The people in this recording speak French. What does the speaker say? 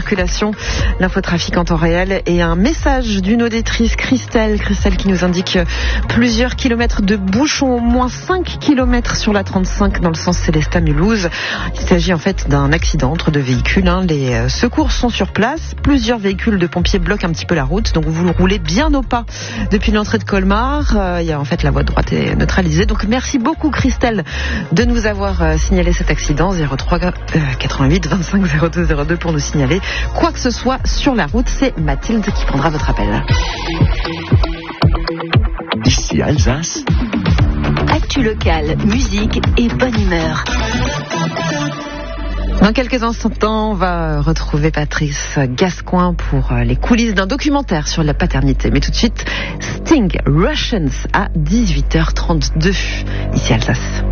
circulation, l'infotrafic en temps réel et un message d'une auditrice, Christelle qui nous indique plusieurs kilomètres de bouchons, au moins 5 kilomètres sur la 35 dans le sens Célestat-Mulhouse. Il s'agit en fait d'un accident entre deux véhicules. Les secours sont sur place. Plusieurs véhicules de pompiers bloquent un petit peu la route, donc vous roulez bien au pas depuis l'entrée de Colmar. Il y a en fait la voie de droite est neutralisée. Donc merci beaucoup Christelle de nous avoir signalé cet accident. 03 88 25 02 02 pour nous signaler quoi que ce soit sur la route. C'est Mathilde qui prendra votre appel. Ici Alsace. Actu locale, musique et bonne humeur. Dans quelques instants, on va retrouver Patrice Gascoigne pour les coulisses d'un documentaire sur la paternité. Mais tout de suite, Sting, Russians à 18h32, ici Alsace.